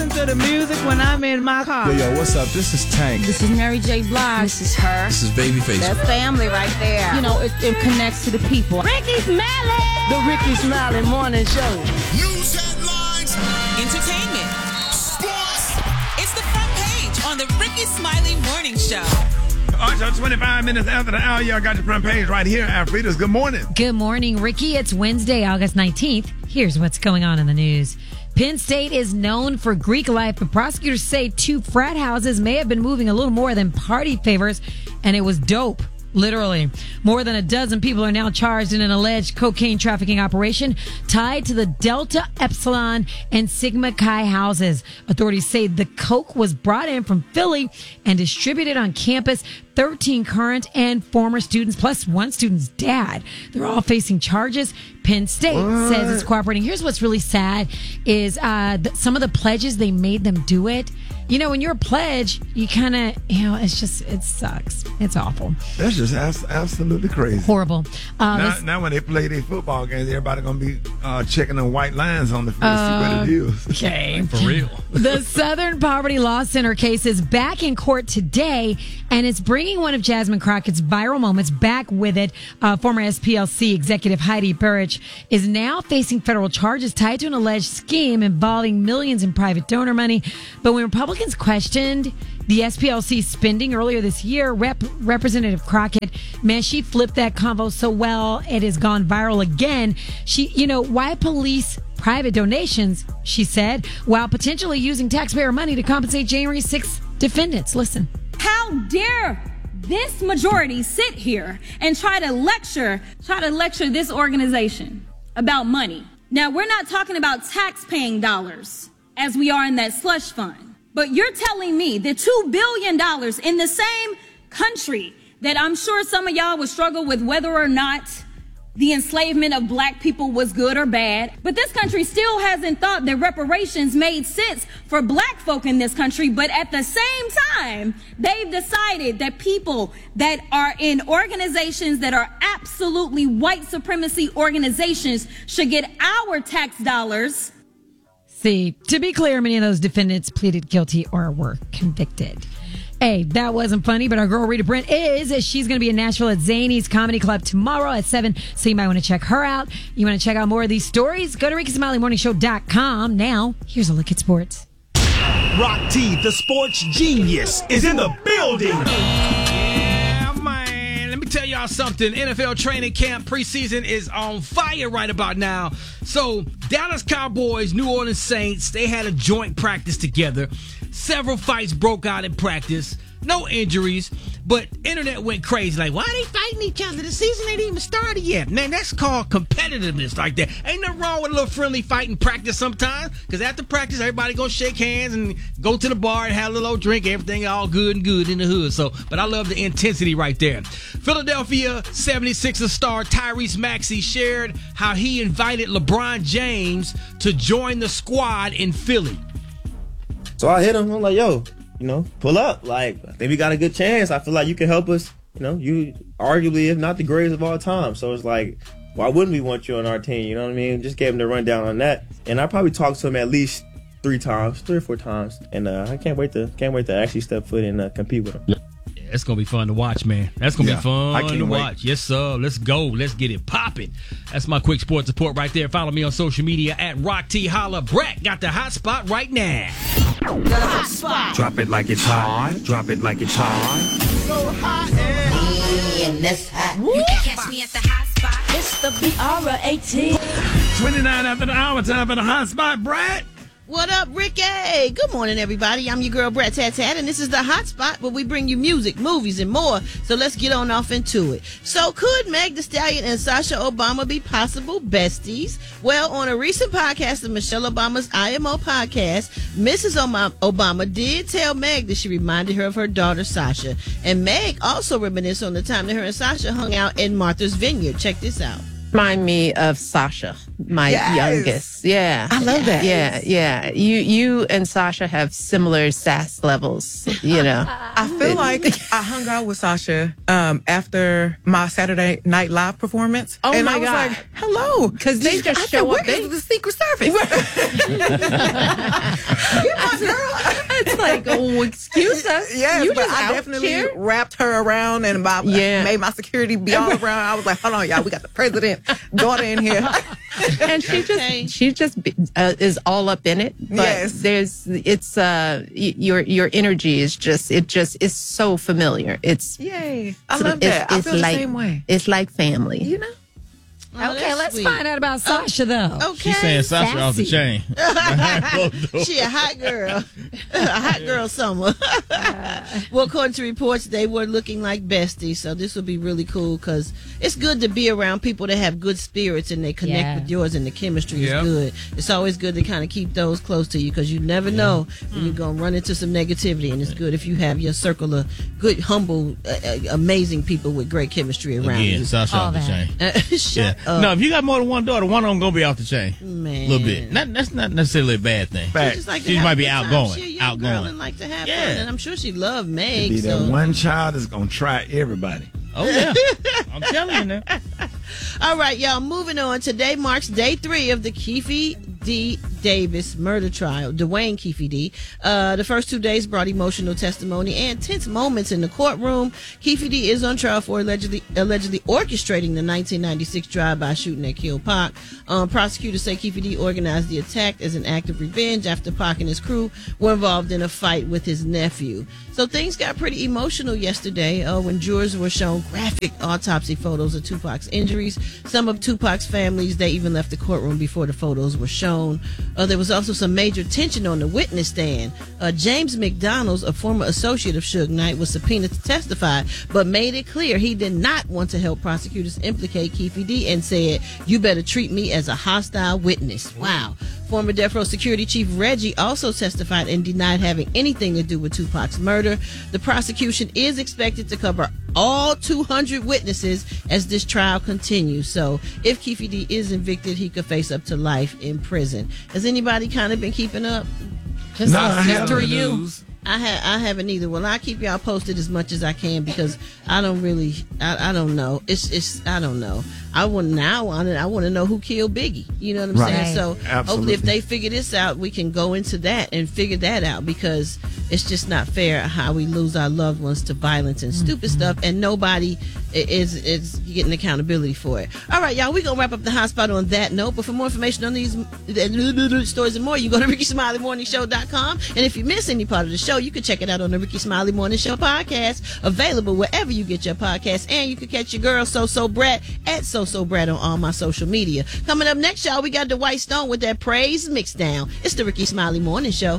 listen to the music when I'm in my car. Yo, what's up? This is Tank. This is Mary J. Blige. This is her. This is Babyface. That's family right there. You know, it connects to the people. Ricky Smiley. The Ricky Smiley Morning Show. News headlines. Entertainment. Sports. It's the front page on the Ricky Smiley Morning Show. All right, so 25 minutes after the hour, y'all got your front page right here. Alfreda's, good morning. Good morning, Ricky. It's Wednesday, August 19th. Here's what's going on in the news. Penn State is known for Greek life, but prosecutors say 2 frat houses may have been moving a little more than party favors, and it was dope. Literally. More than a dozen people are now charged in an alleged cocaine trafficking operation tied to the Delta, Epsilon, and Sigma Chi houses. Authorities say the coke was brought in from Philly and distributed on campus. 13 current and former students, plus one student's dad. They're all facing charges. Penn State says it's cooperating. Here's what's really sad is some of the pledges, they made them do it. You know, when you're a pledge, you kind of, it sucks. It's awful. That's just absolutely crazy. Horrible. Now when they play their football games, everybody going to be checking the white lines on the field to see what it is. Okay. For real. The Southern Poverty Law Center case is back in court today, and it's bringing one of Jasmine Crockett's viral moments back with it. Former SPLC executive Heidi Burrich is now facing federal charges tied to an alleged scheme involving millions in private donor money. But when Republicans questioned the SPLC spending earlier this year, Representative Crockett, man, she flipped that convo so well, it has gone viral again. Why police private donations, she said, while potentially using taxpayer money to compensate January 6th defendants. Listen. How dare this majority sit here and try to lecture this organization about money? Now, we're not talking about tax-paying dollars as we are in that slush fund. But you're telling me that $2 billion in the same country that I'm sure some of y'all would struggle with whether or not the enslavement of black people was good or bad. But this country still hasn't thought that reparations made sense for black folk in this country. But at the same time, they've decided that people that are in organizations that are absolutely white supremacy organizations should get our tax dollars. See, to be clear, many of those defendants pleaded guilty or were convicted. Hey, that wasn't funny, but our girl Rita Brent is. She's going to be in Nashville at Zany's Comedy Club tomorrow at 7, so you might want to check her out. You want to check out more of these stories? Go to RickySmileyMorningShow.com. Now, here's a look at sports. Rock T, the sports genius, is in the building. Yeah, man. Let me tell y'all something. NFL training camp preseason is on fire right about now. So, Dallas Cowboys, New Orleans Saints, they had a joint practice together. Several fights broke out in practice. No injuries, but internet went crazy. Like, why are they fighting each other? The season ain't even started yet. Man, that's called competitiveness like that. Ain't nothing wrong with a little friendly fight in practice sometimes, because after practice, everybody gonna shake hands and go to the bar and have a little old drink. Everything all good and good in the hood. So, but I love the intensity right there. Philadelphia 76ers star Tyrese Maxey shared how he invited LeBron James to join the squad in Philly. So I hit him. I'm like, yo, pull up. Like, I think we got a good chance. I feel like you can help us. You arguably, if not the greatest of all time. So it's like, why wouldn't we want you on our team? You know what I mean? Just gave him the rundown on that. And I probably talked to him at least 3 or 4 times. And I can't wait to actually step foot and compete with him. Yeah, it's going to be fun to watch, man. That's going to be fun to watch. Wait. Yes, sir. Let's go. Let's get it popping. That's my quick sports report right there. Follow me on social media at Rock T Holla. Brett got the hot spot right now. The hot spot. Drop it like it's hot. Drop it like it's hot. So hot and that's hot. You can catch me at the hot spot. It's the BR18. 29 after the hour, time for the hot spot, Brad. What up, Ricky? Good morning, everybody. I'm your girl, Brett Tat, and this is the Hot Spot where we bring you music, movies, and more. So let's get on off into it. So could Meg Thee Stallion and Sasha Obama be possible besties? Well, on a recent podcast of Michelle Obama's IMO podcast, Mrs. Obama did tell Meg that she reminded her of her daughter, Sasha. And Meg also reminisced on the time that her and Sasha hung out in Martha's Vineyard. Check this out. Remind me of Sasha, my youngest. Yeah. I love that. Yeah. You and Sasha have similar sass levels, I feel like I hung out with Sasha after my Saturday Night Live performance. Oh, and my I was God. like, hello. Because they just show up. Where's the Secret Service? like, oh, excuse us. Yes, you but just I out definitely here? wrapped her around and made my security be all around. I was like, hold on, y'all, we got the president daughter in here. And she just is all up in it. But your energy is is so familiar. Yay. I love that. I feel the same way. It's like family. You know? Okay, let's find out about Sasha, though. Okay. She's saying Sasha off the chain. She a hot girl. A hot girl summer. Well, according to reports, they were looking like besties, so this will be really cool because it's good to be around people that have good spirits and they connect with yours and the chemistry is good. It's always good to kind of keep those close to you because you never know when you're going to run into some negativity, and it's good if you have your circle of good, humble, amazing people with great chemistry around you. Sasha off the chain. Shut up. No, if you got more than one daughter, one of them gonna be off the chain. Man. A little bit. That's not necessarily a bad thing. She might be outgoing. She a young girl and like to have fun, and I'm sure she loved Meg. Be that one child that's gonna try everybody. Oh yeah, I'm telling you now. All right, y'all. Moving on. Today marks day 3 of the Keefe D. Davis murder trial. Dwayne Keefe D. The first 2 days brought emotional testimony and tense moments in the courtroom. Keefe D. is on trial for allegedly orchestrating the 1996 drive-by shooting that killed Pac. Prosecutors say Keefe D. organized the attack as an act of revenge after Pac and his crew were involved in a fight with his nephew. So things got pretty emotional yesterday when jurors were shown graphic autopsy photos of Tupac's injuries. Some of Tupac's families, they even left the courtroom before the photos were shown. There was also some major tension on the witness stand. James McDonald's, a former associate of Suge Knight, was subpoenaed to testify, but made it clear he did not want to help prosecutors implicate Keefe D. and said, "You better treat me as a hostile witness." Wow. Former Death Row Security Chief Reggie also testified and denied having anything to do with Tupac's murder. The prosecution is expected to cover all 200 witnesses as this trial continues. So if Keefe D. is convicted, he could face up to life in prison. Has anybody kind of been keeping up? Just through you. I haven't either. Well, I keep y'all posted as much as I can because I don't really, I don't know. I don't know. I want to know who killed Biggie. You know what I'm saying? So hopefully if they figure this out, we can go into that and figure that out because it's just not fair how we lose our loved ones to violence and stupid stuff and nobody is getting accountability for it. All right, y'all, we're going to wrap up the hotspot on that note. But for more information on these stories and more, you go to RickySmileyMorningShow.com. And if you miss any part of the show, you can check it out on the Ricky Smiley Morning Show podcast, available wherever you get your podcasts. And you can catch your girl, So Brat, at So Brat on all my social media. Coming up next, y'all, we got Dwight Stone with that Praise Mixdown. It's the Ricky Smiley Morning Show.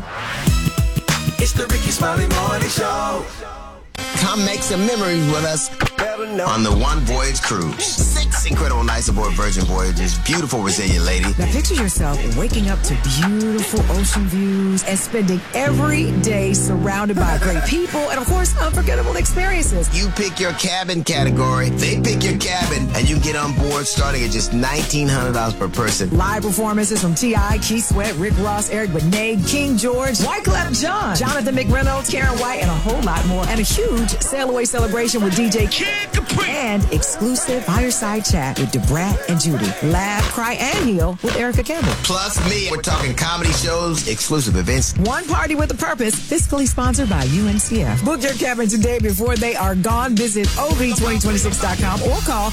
It's the Ricky Smiley Morning Show. Come make some memories with us on the One Voyage Cruise. 6 incredible nights aboard Virgin Voyages. Beautiful, resilient lady. Now picture yourself waking up to beautiful ocean views and spending every day surrounded by great people and, of course, unforgettable experiences. You pick your cabin category, they pick your cabin, and you get on board starting at just $1,900 per person. Live performances from T.I., Keith Sweat, Rick Ross, Eric Benet, King George, Wyclef Jean, Jonathan McReynolds, Karen White, and a whole lot more. And a huge sail away celebration with DJ Kid Capri. And exclusive fireside chat with DeBrat and Judy. Laugh, cry, and heal with Erica Campbell. Plus me. We're talking comedy shows, exclusive events. One party with a purpose. Fiscally sponsored by UNCF. Book your cabin today before they are gone. Visit OV2026.com or call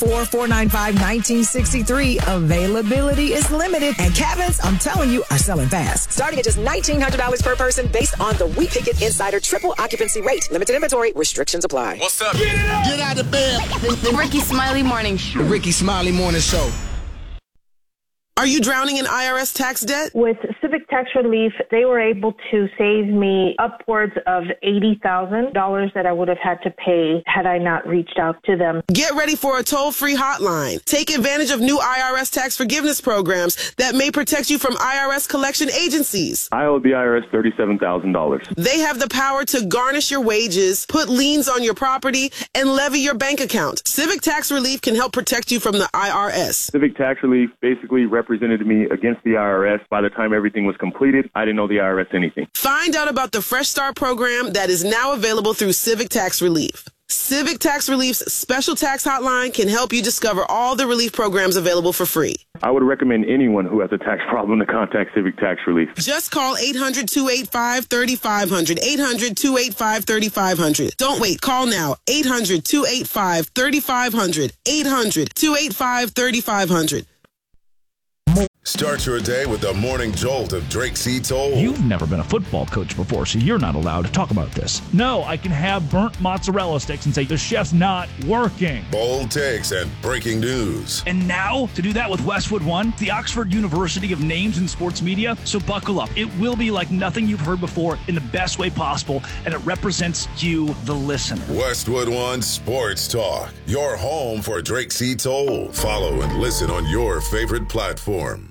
214-495-1963. Availability is limited. And cabins, I'm telling you, are selling fast. Starting at just $1,900 per person based on the We Pick It Insider triple occupancy rate. Limited inventory. Restrictions apply. What's up? Get it up! Get out of bed! The Ricky Smiley Morning Show. The Ricky Smiley Morning Show. Are you drowning in IRS tax debt? With Civic Tax Relief, they were able to save me upwards of $80,000 that I would have had to pay had I not reached out to them. Get ready for a toll-free hotline. Take advantage of new IRS tax forgiveness programs that may protect you from IRS collection agencies. I owe the IRS $37,000. They have the power to garnish your wages, put liens on your property, and levy your bank account. Civic Tax Relief can help protect you from the IRS. Civic Tax Relief basically represented me against the IRS. By the time everything was completed, I didn't owe the IRS anything. Find out about the Fresh Start program that is now available through Civic Tax Relief. Civic Tax Relief's special tax hotline can help you discover all the relief programs available for free. I would recommend anyone who has a tax problem to contact Civic Tax Relief. Just call 800-285-3500. 800-285-3500. Don't wait. Call now. 800-285-3500. 800-285-3500. Start your day with the morning jolt of Drake C. Toll. You've never been a football coach before, so you're not allowed to talk about this. No, I can have burnt mozzarella sticks and say the chef's not working. Bold takes and breaking news. And now, to do that with Westwood One, the Oxford University of Names in Sports Media. So buckle up. It will be like nothing you've heard before in the best way possible, and it represents you, the listener. Westwood One Sports Talk, your home for Drake C. Toll. Follow and listen on your favorite platform.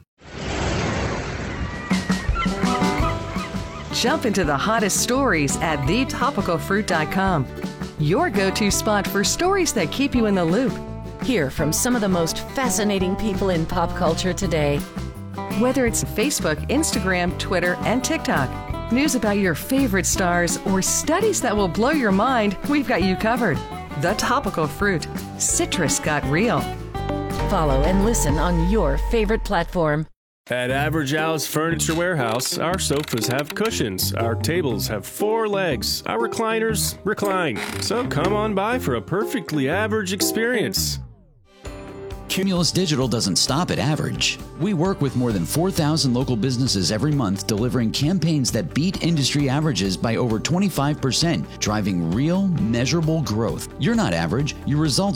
Jump into the hottest stories at thetopicalfruit.com. Your go-to spot for stories that keep you in the loop. Hear from some of the most fascinating people in pop culture today. Whether it's Facebook, Instagram, Twitter, and TikTok, news about your favorite stars, or studies that will blow your mind, we've got you covered. The Topical Fruit. Citrus got real. Follow and listen on your favorite platform. At Average Al's Furniture Warehouse, our sofas have cushions, our tables have 4 legs, our recliners recline. So come on by for a perfectly average experience. Cumulus Digital doesn't stop at average. We work with more than 4,000 local businesses every month, delivering campaigns that beat industry averages by over 25%, driving real, measurable growth. You're not average. Your results